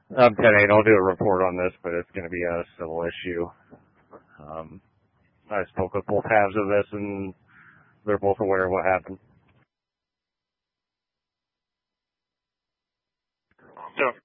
I'm 10-8. I'll do a report on this, but it's going to be a civil issue. I spoke with both halves of this, and they're both aware of what happened. So